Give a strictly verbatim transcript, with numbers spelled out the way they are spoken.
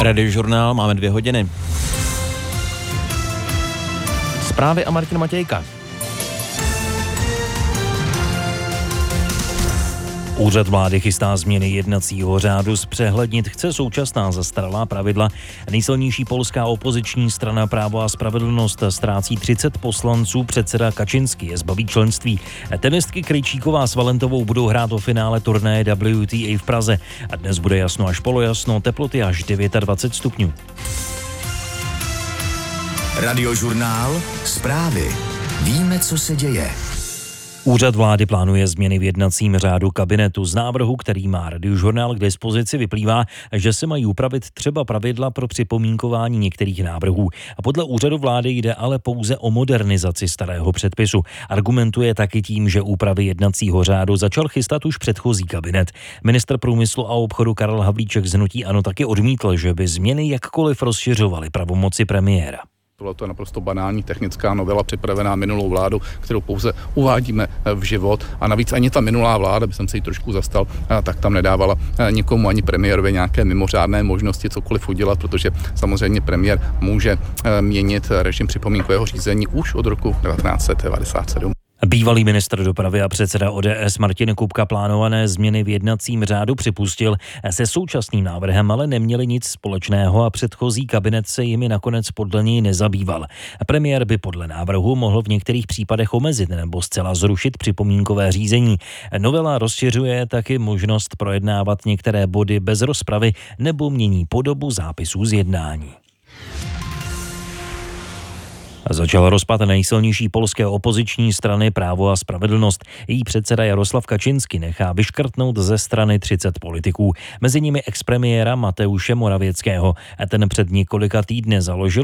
Radiožurnál, máme dvě hodiny. Zprávy a Martin Matějka. Úřad vlády chystá změny jednacího řádu, zpřehlednit chce současná zastaralá pravidla. Nejsilnější polská opoziční strana Právo a spravedlnost ztrácí třicet poslanců, předseda Kaczynski je zbaví členství. Tenistky Krejčíková s Valentovou budou hrát o finále turnaje W T A v Praze a dnes bude jasno až polojasno, teploty až dvacet devět stupňů. Radiožurnál, zprávy. Víme, co se děje. Úřad vlády plánuje změny v jednacím řádu kabinetu. Z návrhu, který má Radiožurnál k dispozici, vyplývá, že se mají upravit třeba pravidla pro připomínkování některých návrhů. A podle úřadu vlády jde ale pouze o modernizaci starého předpisu. Argumentuje taky tím, že úpravy jednacího řádu začal chystat už předchozí kabinet. Ministr průmyslu a obchodu Karel Havlíček z hnutí ANO taky odmítl, že by změny jakkoliv rozšiřovaly pravomoci premiéra. Tohle to je naprosto banální technická novela připravená minulou vládu, kterou pouze uvádíme v život. A navíc ani ta minulá vláda, by jsem se jí trošku zastal, tak tam nedávala nikomu ani premiérovi nějaké mimořádné možnosti cokoliv udělat, protože samozřejmě premiér může měnit režim připomínkového řízení už od roku devatenáct set devadesát sedm. Bývalý ministr dopravy a předseda O D S Martin Kupka plánované změny v jednacím řádu připustil. Se současným návrhem ale neměli nic společného a předchozí kabinet se jimi nakonec podle něj nezabýval. Premiér by podle návrhu mohl v některých případech omezit nebo zcela zrušit připomínkové řízení. Novela rozšiřuje taky možnost projednávat některé body bez rozpravy nebo mění podobu zápisů z jednání. Začal rozpad nejsilnější polské opoziční strany Právo a spravedlnost. Její předseda Jaroslav Kaczynski nechá vyškrtnout ze strany třicet politiků, mezi nimi expremiéra Mateuše Morawieckého. Ten před několika týdny založil